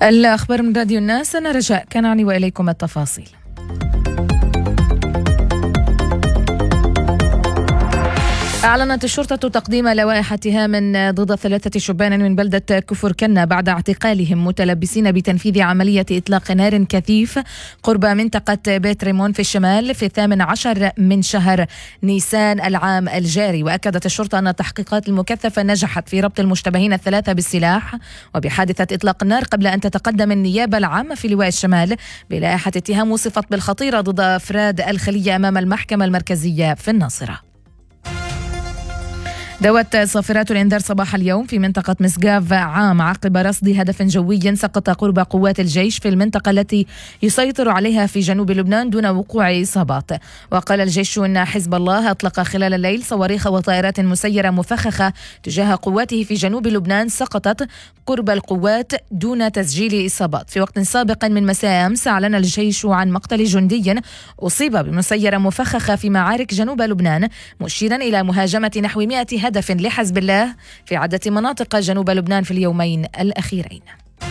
الأخبار من راديو الناس، أنا رجاء كنعاني وإليكم التفاصيل. أعلنت الشرطة تقديم لوائح اتهام ضد 3 شبان من بلدة كفر كنا بعد اعتقالهم متلبسين بتنفيذ عملية إطلاق نار كثيف قرب منطقة بيت ريمون في الشمال في 18 من شهر نيسان العام الجاري. وأكدت الشرطة أن التحقيقات المكثفة نجحت في ربط المشتبهين ال3 بالسلاح وبحادثة إطلاق النار، قبل أن تتقدم النيابة العامة في لواء الشمال بلائحة اتهام وصفت بالخطيرة ضد أفراد الخلية أمام المحكمة المركزية في الناصرة. دوت صافرات الإنذار صباح اليوم في منطقة مسقاف عام عقب رصد هدف جوي سقط قرب قوات الجيش في المنطقة التي يسيطر عليها في جنوب لبنان دون وقوع إصابات. وقال الجيش أن حزب الله أطلق خلال الليل صواريخ وطائرات مسيرة مفخخة تجاه قواته في جنوب لبنان سقطت قرب القوات دون تسجيل إصابات. في وقت سابق من مساء أمس أعلن الجيش عن مقتل جندي أصيب بمسيرة مفخخة في معارك جنوب لبنان، مشيرا إلى مهاجمة نحو 100 هدف لحزب الله في عدة مناطق جنوب لبنان في اليومين الأخيرين.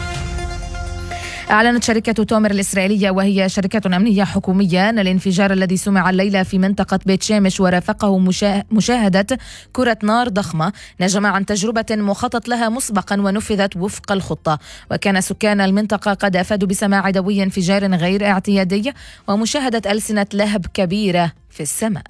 أعلنت شركة تومر الإسرائيلية وهي شركة أمنية حكومية أن الانفجار الذي سمع الليلة في منطقة بيت شامش ورافقه مشاهدة كرة نار ضخمة نجم عن تجربة مخطط لها مسبقا ونفذت وفق الخطة. وكان سكان المنطقة قد أفادوا بسماع دوي انفجار غير اعتيادي ومشاهدة ألسنة لهب كبيرة في السماء.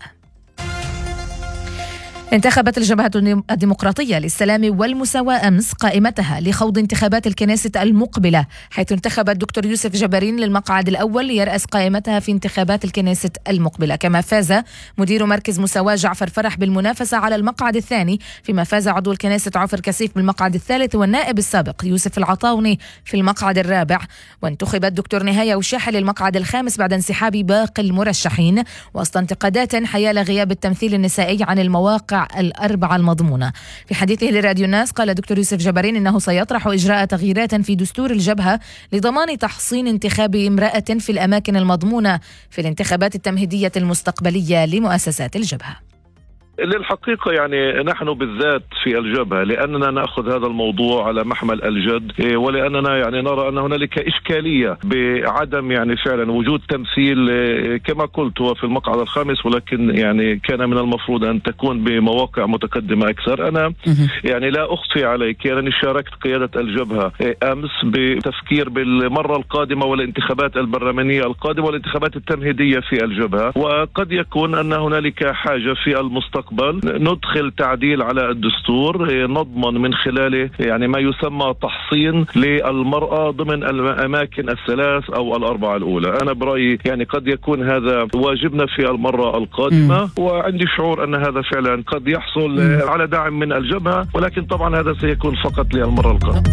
انتخبت الجبهة الديمقراطية للسلام والمساواة أمس قائمتها لخوض انتخابات الكنيست المقبلة، حيث انتخب الدكتور يوسف جبارين للمقعد الأول ليرأس قائمتها في انتخابات الكنيست المقبلة. كما فاز مدير مركز مساواة جعفر فرح بالمنافسة على المقعد الثاني، فيما فاز عضو الكنيست عفر كسيف بالمقعد الثالث والنائب السابق يوسف العطاوني في المقعد الرابع. وانتخب الدكتور نهاية وشاحة للمقعد الخامس بعد انسحاب باقي المرشحين وسط انتقادات حيال غياب التمثيل النسائي عن المواقع الأربعة المضمونة. في حديثه لراديو الناس قال دكتور يوسف جبارين إنه سيطرح إجراء تغييرات في دستور الجبهة لضمان تحصين انتخاب امرأة في الأماكن المضمونة في الانتخابات التمهيدية المستقبلية لمؤسسات الجبهة. للحقيقة يعني نحن بالذات في الجبهة لأننا نأخذ هذا الموضوع على محمل الجد، ولأننا يعني نرى أن هنالك إشكالية بعدم يعني فعلا وجود تمثيل كما قلت هو في المقعد الخامس، ولكن يعني كان من المفروض أن تكون بمواقع متقدمة أكثر. أنا يعني لا أخفي عليك أنني شاركت قيادة الجبهة أمس بتفكير بالمرة القادمة والانتخابات البرلمانية القادمة والانتخابات التمهيدية في الجبهة، وقد يكون أن هنالك حاجة في المستقبل ندخل تعديل على الدستور نضمن من خلاله يعني ما يسمى تحصين للمرأة ضمن الأماكن الثلاث أو الأربعة الأولى. أنا برأيي يعني قد يكون هذا واجبنا في المرة القادمة، وعندي شعور أن هذا فعلا قد يحصل على دعم من الجبهة، ولكن طبعا هذا سيكون فقط للمرة القادمة.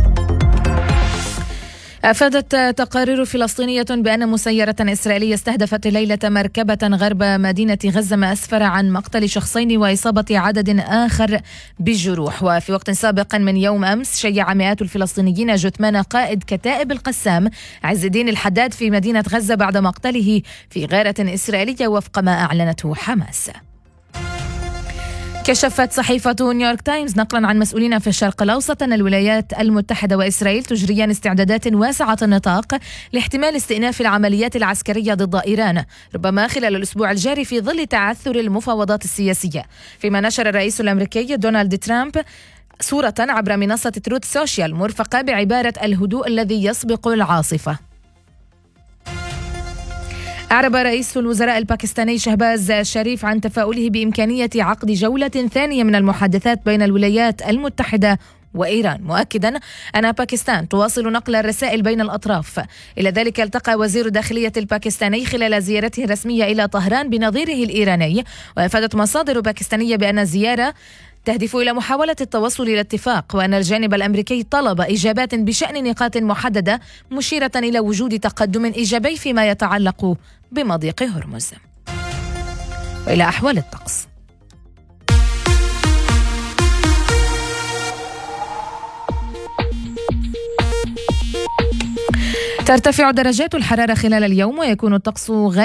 أفادت تقارير فلسطينية بأن مسيرة إسرائيلية استهدفت الليلة مركبة غرب مدينة غزة ما أسفر عن مقتل شخصين وإصابة عدد آخر بالجروح. وفي وقت سابق من يوم أمس شيع مئات الفلسطينيين جثمان قائد كتائب القسام عز الدين الحداد في مدينة غزة بعد مقتله في غارة إسرائيلية وفق ما أعلنته حماس. كشفت صحيفة نيويورك تايمز نقلا عن مسؤولين في الشرق الأوسط أن الولايات المتحدة وإسرائيل تجريان استعدادات واسعة النطاق لاحتمال استئناف العمليات العسكرية ضد إيران، ربما خلال الأسبوع الجاري في ظل تعثر المفاوضات السياسية. فيما نشر الرئيس الأمريكي دونالد ترامب صورة عبر منصة تروث سوشيال مرفقة بعبارة الهدوء الذي يسبق العاصفة. أعرب رئيس الوزراء الباكستاني شهباز شريف عن تفاؤله بإمكانية عقد جولة ثانية من المحادثات بين الولايات المتحدة وإيران، مؤكدا أن باكستان تواصل نقل الرسائل بين الأطراف. إلى ذلك التقى وزير الداخلية الباكستاني خلال زيارته الرسمية إلى طهران بنظيره الإيراني. وأفادت مصادر باكستانية بأن الزيارة تهدف إلى محاولة التوصل إلى اتفاق، وأن الجانب الأمريكي طلب إجابات بشأن نقاط محددة، مشيرة إلى وجود تقدم إيجابي فيما يتعلق بمضيق هرمز. وإلى أحوال الطقس. ترتفع درجات الحرارة خلال اليوم ويكون الطقس